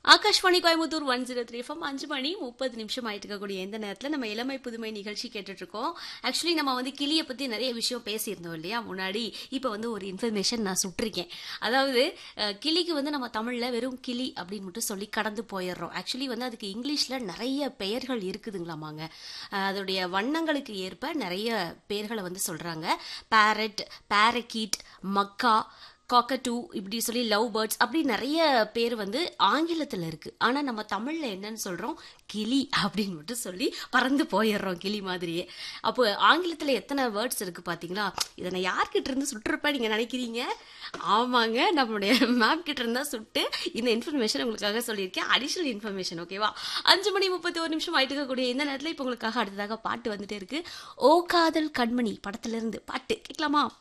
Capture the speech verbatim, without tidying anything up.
Akashvani Coimbatore one zero three FM அஞ்சு மணி முப்பது நிமிஷம் ஆயிட்டு இருக்கக்கூடிய இந்த நேரத்தில் நம்ம இளமை புதுமை நிகழ்ச்சி கேட்டுட்டு இருக்கோம். ஆக்சுவலி நம்ம வந்து கிளியை பத்தி நிறைய விஷயம் பேசியிருந்தோம் இல்லையா முன்னாடி. இப்போ வந்து ஒரு இன்ஃபர்மேஷன் நான் சுட்டிருக்கேன். அதாவது கிளிக்கு வந்து நம்ம தமிழ்ல வெறும் கிளி அப்படின்னு மட்டும் சொல்லி கடந்து போயிடுறோம். ஆக்சுவலி வந்து அதுக்கு இங்கிலீஷ்ல நிறைய பெயர்கள் இருக்குதுங்களாமாங்க. அதோடைய வண்ணங்களுக்கு ஏற்ப நிறைய பெயர்களை வந்து சொல்றாங்க. பேரட், பேரக்கீட், மக்கா, காக்கட்டூ, இப்படி சொல்லி லவ் பேர்ட்ஸ், அப்படி நிறைய பேர் வந்து ஆங்கிலத்தில் இருக்கு. ஆனா நம்ம தமிழ்ல என்னன்னு சொல்றோம், கிளி அப்படின்னு மட்டும் சொல்லி பறந்து போயிடுறோம் கிளி மாதிரியே. அப்போ ஆங்கிலத்துல எத்தனை வேர்ட்ஸ் இருக்கு பாத்தீங்களா? இதை நான் யார்கிட்ட இருந்து சுட்டுருப்பேன் நீங்க நினைக்கிறீங்க? ஆமாங்க, நம்மளுடைய மேம் கிட்ட இருந்தா சுட்டு இந்த இன்ஃபர்மேஷன் உங்களுக்காக சொல்லியிருக்கேன். Additional information. ஓகேவா? அஞ்சு மணி முப்பத்தி ஒரு நிமிஷம் ஆயிட்டு இருக்கக்கூடிய இந்த நேரத்துல இப்போ உங்களுக்காக அடுத்ததாக பாட்டு வந்துட்டே இருக்கு. ஓ காதல் கண்மணி படத்துல இருந்து பாட்டு கேட்கலாமா?